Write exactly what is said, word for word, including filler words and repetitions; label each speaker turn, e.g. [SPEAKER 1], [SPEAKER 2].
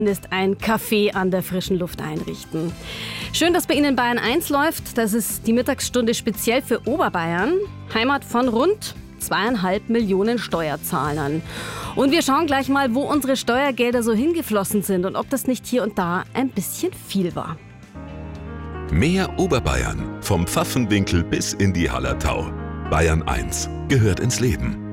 [SPEAKER 1] ist ein Café an der frischen Luft einrichten. Schön, dass bei Ihnen Bayern eins läuft. Das ist die Mittagsstunde speziell für Oberbayern, Heimat von rund zweieinhalb Millionen Steuerzahlern. Und wir schauen gleich mal, wo unsere Steuergelder so hingeflossen sind und ob das nicht hier und da ein bisschen viel war.
[SPEAKER 2] Mehr Oberbayern, vom Pfaffenwinkel bis in die Hallertau. Bayern eins gehört ins Leben.